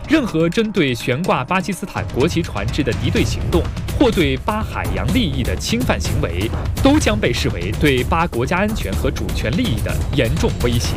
任何针对悬挂巴基斯坦国旗船只的敌对行动，或对巴海洋利益的侵犯行为，都将被视为对巴国家安全和主权利益的严重威胁。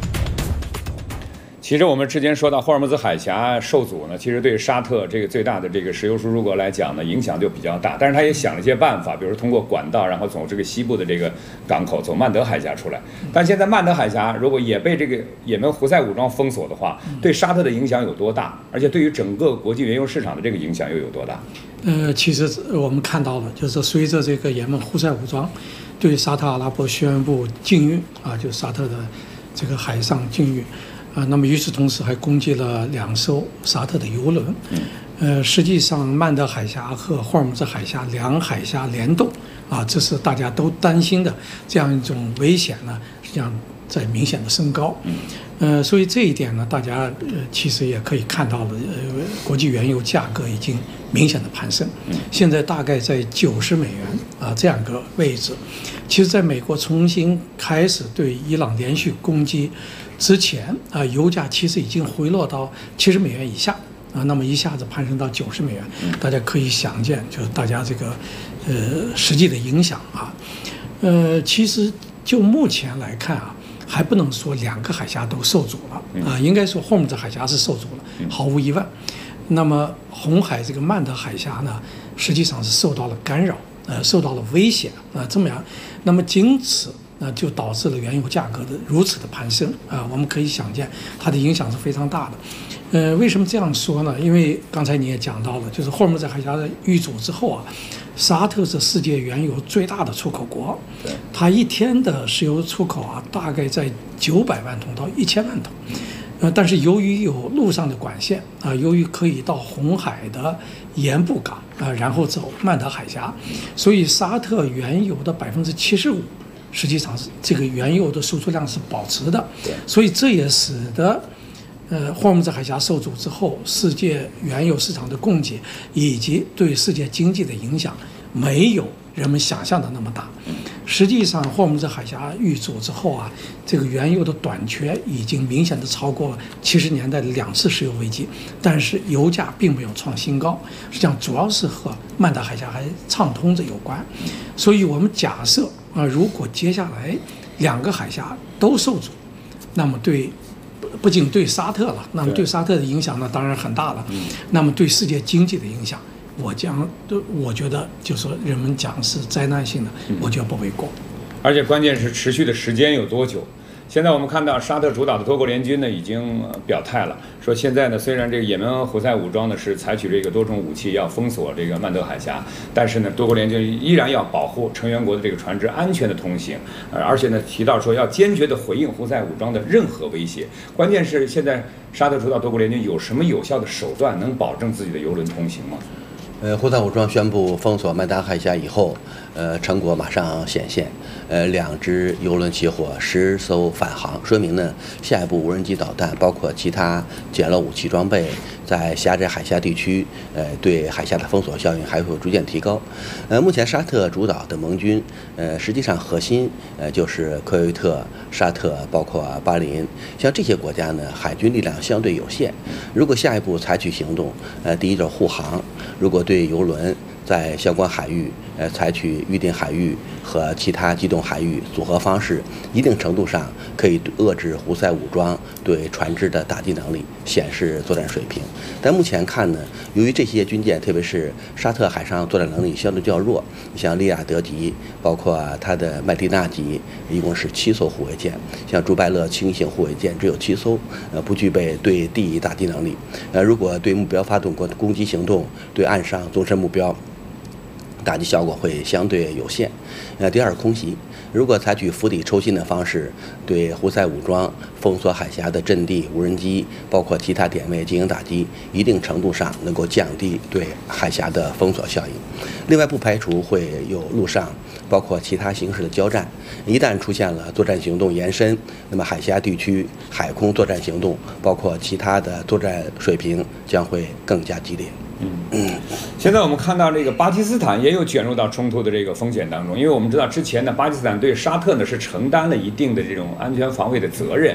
其实我们之前说到霍尔木兹海峡受阻呢，其实对沙特这个最大的这个石油输出国来讲呢，影响就比较大。但是他也想了一些办法，比如通过管道，然后从这个西部的这个港口，从曼德海峡出来。但现在曼德海峡如果也被这个也门胡塞武装封锁的话，对沙特的影响有多大？而且对于整个国际原油市场的这个影响又有多大？ 其实我们看到了，就是随着这个也门胡塞武装对沙特阿拉伯宣布禁运啊，就沙特的这个海上禁运。那么与此同时还攻击了2艘沙特的油轮，实际上曼德海峡和霍尔木兹海峡两海峡联动啊，这是大家都担心的这样一种危险呢，实际上在明显的升高，所以这一点呢，大家其实也可以看到了，国际原油价格已经明显的攀升，现在大概在90美元啊这样一个位置。其实，在美国重新开始对伊朗连续攻击之前啊，油价其实已经回落到70美元以下啊，那么一下子攀升到90美元，大家可以想见，就是大家这个实际的影响啊。其实就目前来看啊，还不能说2个海峡都受阻了啊，应该说霍尔木兹海峡是受阻了，毫无疑问。那么红海这个曼德海峡呢，实际上是受到了干扰，受到了威胁啊，这么样，那么仅此就导致了原油价格的如此的攀升啊，我们可以想见它的影响是非常大的。为什么这样说呢？因为刚才你也讲到了，就是霍尔木兹海峡的遇阻之后啊，沙特是世界原油最大的出口国，它一天的石油出口啊，大概在900万桶到1000万桶。但是由于有陆上的管线啊，由于可以到红海的盐布港啊，然后走曼德海峡，所以沙特原油的75%实际上是这个原油的输出量是保持的，所以这也使得霍尔木兹海峡受阻之后，世界原油市场的供给以及对世界经济的影响没有人们想象的那么大。实际上，霍尔木兹海峡遇阻之后啊，这个原油的短缺已经明显的超过70年代的2次石油危机，但是油价并没有创新高，实际上主要是和曼德海峡还畅通着有关。所以我们假设啊，如果接下来2个海峡都受阻，那么不仅对沙特了，那么对沙特的影响呢，当然很大了。那么对世界经济的影响，我觉得就是说人们讲是灾难性的，我觉得不为过。 而且关键是持续的时间有多久？现在我们看到沙特主导的多国联军呢已经表态了，说现在呢虽然这个也门胡塞武装呢是采取这个多种武器要封锁这个曼德海峡，但是呢多国联军依然要保护成员国的这个船只安全的通行，而且呢提到说要坚决的回应胡塞武装的任何威胁。关键是现在沙特主导多国联军有什么有效的手段能保证自己的油轮通行吗？ 胡塞武装宣布封锁曼达海峡以后，成果马上显现，2只油轮起火，10艘返航，说明呢，下一步无人机导弹包括其他简陋武器装备在狭窄海峡地区，对海峡的封锁效应还会逐渐提高。目前沙特主导的盟军，实际上核心就是科威特、沙特，包括巴林，像这些国家呢，海军力量相对有限。如果下一步采取行动，第一就是护航，如果对油轮在相关海域，采取预定海域和其他机动海域组合方式，一定程度上可以遏制胡塞武装对船只的打击能力，显示作战水平。但目前看呢，由于这些军舰，特别是沙特海上作战能力相对较弱，像利雅得级，包括它的麦地那级，一共是7艘护卫舰，像朱拜勒轻型护卫舰只有7艘，不具备对地打击能力。如果对目标发动攻击行动，对岸上纵深目标打击效果会相对有限。第二，空袭，如果采取釜底抽薪的方式，对胡塞武装封锁海峡的阵地、无人机，包括其他点位进行打击，一定程度上能够降低对海峡的封锁效应。另外，不排除会有陆上包括其他形式的交战。一旦出现了作战行动延伸，那么海峡地区海空作战行动，包括其他的作战水平将会更加激烈。 现在我们看到这个巴基斯坦也有卷入到冲突的这个风险当中，因为我们知道之前呢，巴基斯坦对沙特呢是承担了一定的这种安全防卫的责任，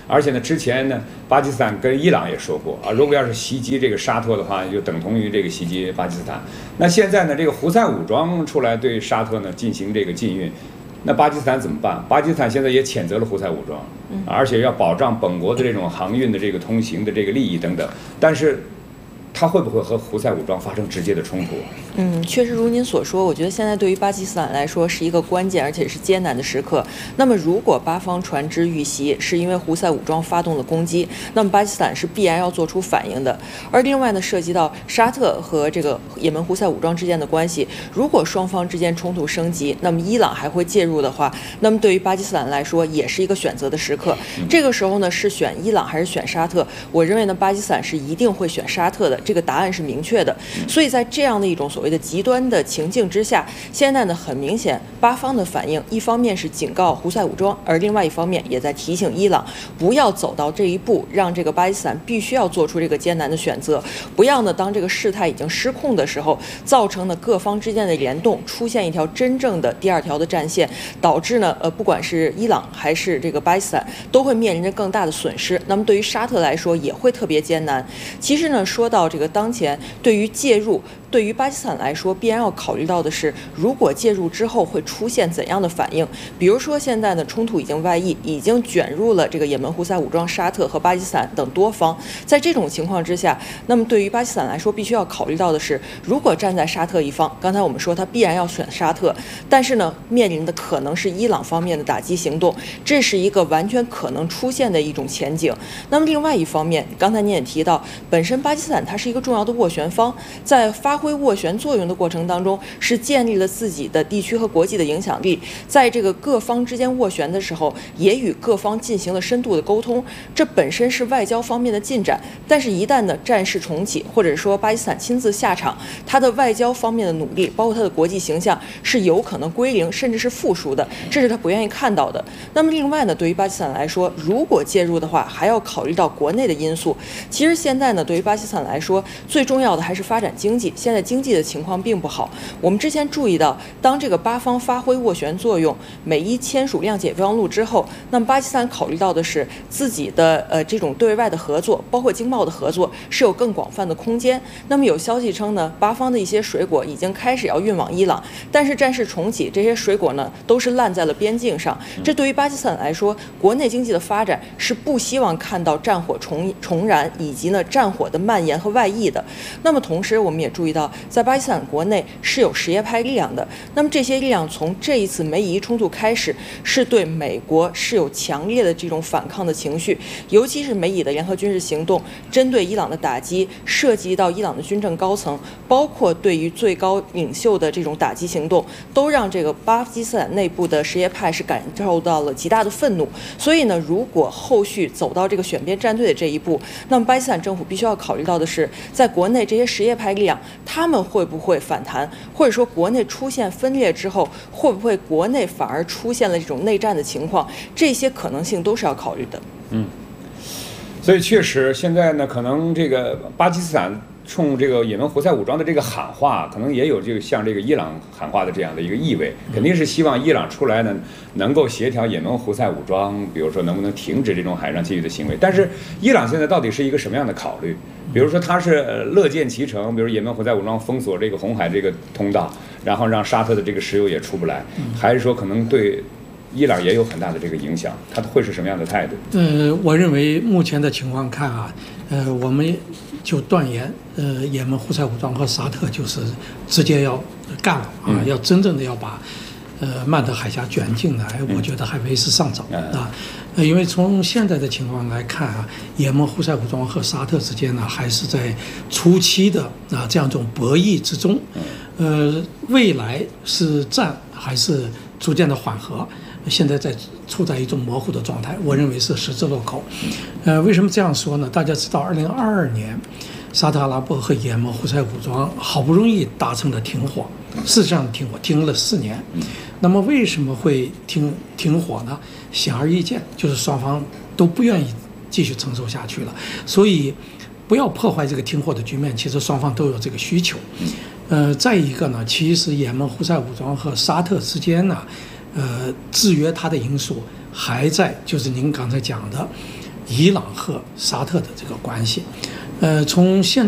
而且呢，之前呢，巴基斯坦跟伊朗也说过啊，如果要是袭击这个沙特的话，就等同于这个袭击巴基斯坦。那现在呢，这个胡塞武装出来对沙特呢进行这个禁运，那巴基斯坦怎么办？巴基斯坦现在也谴责了胡塞武装，而且要保障本国的这种航运的这个通行的这个利益等等，但是它会不会和胡塞武装发生直接的冲突？ 确实如您所说，我觉得现在对于巴基斯坦来说是一个关键而且是艰难的时刻。那么如果巴方船只遇袭是因为胡塞武装发动了攻击，那么巴基斯坦是必然要做出反应的。而另外呢，涉及到沙特和这个也门胡塞武装之间的关系，如果双方之间冲突升级，那么伊朗还会介入的话，那么对于巴基斯坦来说也是一个选择的时刻。这个时候呢，是选伊朗还是选沙特？我认为呢，巴基斯坦是一定会选沙特的，这个答案是明确的。所以在这样的一种所谓的极端的情境之下，现在呢很明显，巴方的反应一方面是警告胡塞武装，而另外一方面也在提醒伊朗不要走到这一步，让这个巴基斯坦必须要做出这个艰难的选择，不要呢当这个事态已经失控的时候，造成呢各方之间的联动，出现一条真正的第二条的战线，导致呢不管是伊朗还是这个巴基斯坦都会面临着更大的损失。那么对于沙特来说也会特别艰难。其实呢，说到这个当前对于介入，对于巴基斯坦来说，必然要考虑到的是，如果介入之后会出现怎样的反应。比如说，现在呢，冲突已经外溢，已经卷入了这个也门胡塞武装、沙特和巴基斯坦等多方。在这种情况之下，那么对于巴基斯坦来说，必须要考虑到的是，如果站在沙特一方，刚才我们说他必然要选沙特，但是呢，面临的可能是伊朗方面的打击行动，这是一个完全可能出现的一种前景。那么另外一方面，刚才您也提到，本身巴基斯坦它是一个重要的斡旋方，在发挥斡旋作用的过程当中，是建立了自己的地区和国际的影响力，在这个各方之间斡旋的时候，也与各方进行了深度的沟通，这本身是外交方面的进展。但是，一旦呢战事重启，或者说巴基斯坦亲自下场，他的外交方面的努力，包括他的国际形象，是有可能归零，甚至是负数的，这是他不愿意看到的。那么，另外呢，对于巴基斯坦来说，如果介入的话，还要考虑到国内的因素。其实现在呢，对于巴基斯坦来说，最重要的还是发展经济。现在经济的情况并不好。我们之前注意到，当这个巴方发挥斡旋作用，美伊签署谅解备忘录之后，那么巴基斯坦考虑到的是自己的这种对外的合作，包括经贸的合作是有更广泛的空间。那么有消息称呢，巴方的一些水果已经开始要运往伊朗，但是战事重启，这些水果呢都是烂在了边境上。这对于巴基斯坦来说，国内经济的发展是不希望看到战火重燃，以及呢战火的蔓延和外溢的。那么同时，我们也注意到，在巴基斯坦国内是有什叶派力量的。那么这些力量从这一次美伊冲突开始，是对美国是有强烈的这种反抗的情绪，尤其是美以的联合军事行动，针对伊朗的打击，涉及到伊朗的军政高层，包括对于最高领袖的这种打击行动，都让这个巴基斯坦内部的什叶派是感受到了极大的愤怒。所以呢，如果后续走到这个选边站队的这一步，那么巴基斯坦政府必须要考虑到的是，在国内这些什叶派力量，他们会不会反弹，或者说国内出现分裂之后，会不会国内反而出现了这种内战的情况，这些可能性都是要考虑的。 所以确实现在呢，可能这个巴基斯坦冲这个也门胡塞武装的这个喊话，可能也有这个像这个伊朗喊话的这样的一个意味，肯定是希望伊朗出来呢，能够协调也门胡塞武装，比如说能不能停止这种海上禁运的行为。但是伊朗现在到底是一个什么样的考虑？比如说他是乐见其成，比如也门胡塞武装封锁这个红海这个通道，然后让沙特的这个石油也出不来，还是说可能对伊朗也有很大的这个影响？他会是什么样的态度？ 我认为目前的情况看啊，我们就断言，也门胡塞武装和沙特就是直接要干了啊，要真正的要把曼德海峡卷进来，我觉得还为时尚早啊。因为从现在的情况来看啊，也门胡塞武装和沙特之间呢，还是在初期的这样一种博弈之中。未来是战还是逐渐的缓和，现在处在一种模糊的状态，我认为是十字路口。为什么这样说呢？大家知道2022年沙特阿拉伯和也门胡塞武装好不容易达成了停火，事实上停了4年。那么为什么会停火呢？显而易见，就是双方都不愿意继续承受下去了。所以不要破坏这个停火的局面，其实双方都有这个需求。再一个呢，其实也门胡塞武装和沙特之间呢，制约它的因素还在，就是您刚才讲的， 伊朗和沙特的这个关系。从现